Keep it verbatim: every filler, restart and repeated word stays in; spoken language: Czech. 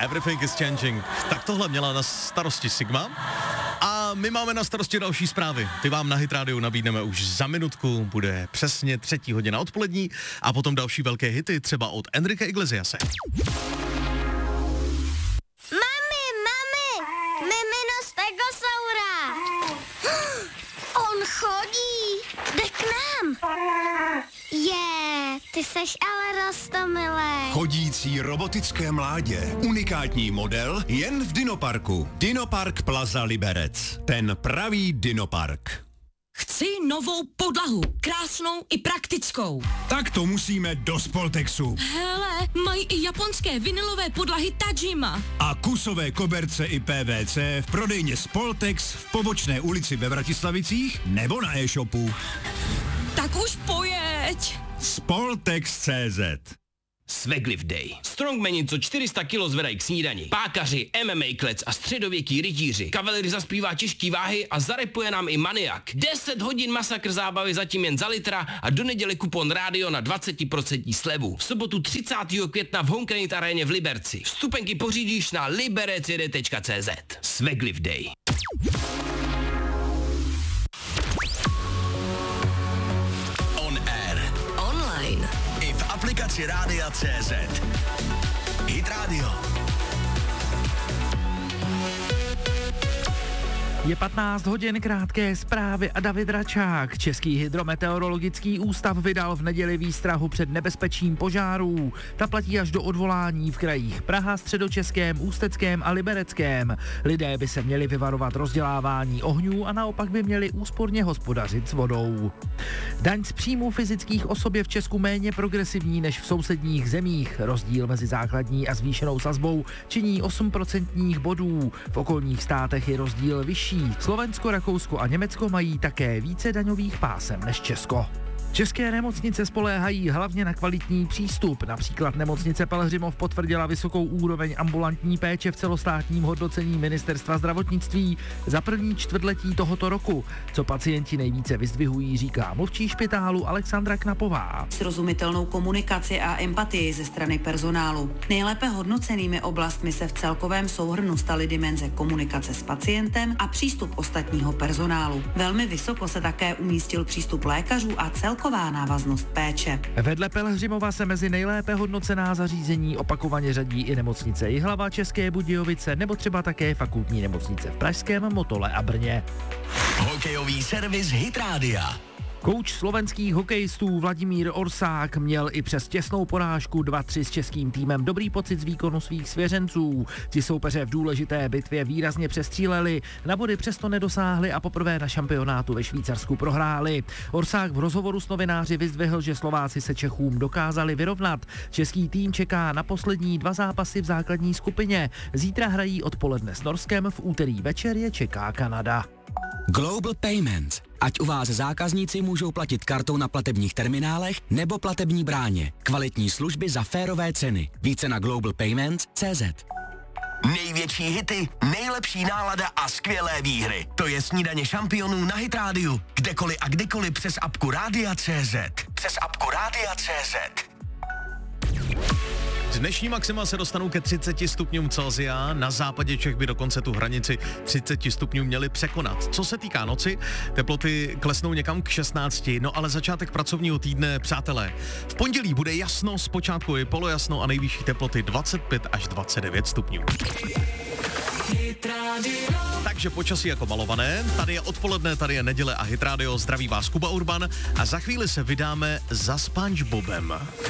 Everything is changing. Tak tohle měla na starosti Sigma. A my máme na starosti další zprávy. Ty vám na Hit Radio nabídneme už za minutku. Bude přesně třetí hodina odpolední a potom další velké hity, třeba od Enrique Iglesiase. Mami, mami, mimino Stegosaura. On chodí, jde k nám. Je, ty seš ale roztomilej. Chodící robotické mládě. Unikátní model jen v Dinoparku. Dinopark Plaza Liberec. Ten pravý Dinopark. Chci novou podlahu, krásnou i praktickou. Tak to musíme do Spoltexu. Hele, mají i japonské vinylové podlahy Tajima. A kusové koberce i P V C v prodejně Spoltex v Pobočné ulici ve Vratislavicích nebo na e-shopu. Tak už pojeď. Spoltex tečka cé zet. Swaglift Day. Strongmeni, co čtyři sta kilo zvedají k snídani. Pákaři, M M A klec a středověký rytíři. Kavalery zaspívá těžký váhy a zarepuje nám i maniak. deset hodin masakr zábavy zatím jen za litra a do neděle kupon rádio na dvacet procent slevu. V sobotu třicátého května v Homecredit aréně v Liberci. Vstupenky pořídíš na liberecjede tečka cé zet. Swaglift Day. I v aplikaci Rádia tečka cé zet. Hit Radio. Je patnáct hodin, krátké zprávy a David Račák. Český hydrometeorologický ústav vydal v neděli výstrahu před nebezpečím požárů. Ta platí až do odvolání v krajích Praha, Středočeském, Ústeckém a Libereckém. Lidé by se měli vyvarovat rozdělávání ohňů a naopak by měli úsporně hospodařit s vodou. Daň z příjmu fyzických osob je v Česku méně progresivní než v sousedních zemích. Rozdíl mezi základní a zvýšenou sazbou činí osm procentních bodů. V okolních státech je rozdíl vyšší. Slovensko, Rakousko a Německo mají také více daňových pásem než Česko. České nemocnice spoléhají hlavně na kvalitní přístup. Například nemocnice Pelhřimov potvrdila vysokou úroveň ambulantní péče v celostátním hodnocení Ministerstva zdravotnictví za první čtvrtletí tohoto roku. Co pacienti nejvíce vyzdvihují, říká mluvčí špitálu Alexandra Knapová. Srozumitelnou komunikaci a empatii ze strany personálu. Nejlépe hodnocenými oblastmi se v celkovém souhrnu staly dimenze komunikace s pacientem a přístup ostatního personálu. Velmi vysoko se také umístil přístup lékařů a celkově návaznost péče. Vedle Pelhřimova se mezi nejlépe hodnocená zařízení opakovaně řadí i nemocnice Jihlava, České Budějovice nebo třeba také fakultní nemocnice v Pražském, Motole a Brně. Hokejový servis Hit Rádia. Kouč slovenských hokejistů Vladimír Orsák měl i přes těsnou porážku dva tři s českým týmem dobrý pocit z výkonu svých svěřenců. Ti soupeře v důležité bitvě výrazně přestříleli, na body přesto nedosáhli a poprvé na šampionátu ve Švýcarsku prohráli. Orsák v rozhovoru s novináři vyzdvihl, že Slováci se Čechům dokázali vyrovnat. Český tým čeká na poslední dva zápasy v základní skupině. Zítra hrají odpoledne s Norskem, v úterý večer je čeká Kanada. Global Payments. Ať u vás zákazníci můžou platit kartou na platebních terminálech nebo platební bráně. Kvalitní služby za férové ceny. Více na global payments tečka cé zet. Největší hity, nejlepší nálada a skvělé výhry. To je snídaně šampionů na Hit Rádiu. Kdekoliv a kdykoliv přes apku Rádia tečka cé zet. Přes apku Rádia tečka cé zet. Dnešní maxima se dostanou ke třiceti stupňům Celsia, na západě Čech by dokonce tu hranici třicet stupňů měli překonat. Co se týká noci, teploty klesnou někam k šestnácti, no ale začátek pracovního týdne, přátelé. V pondělí bude jasno, zpočátku je polojasno a nejvyšší teploty dvacet pět až dvacet devět stupňů. Takže počasí jako malované, tady je odpoledne, tady je neděle a Hit Radio, zdraví vás Kuba Urban a za chvíli se vydáme za SpongeBobem.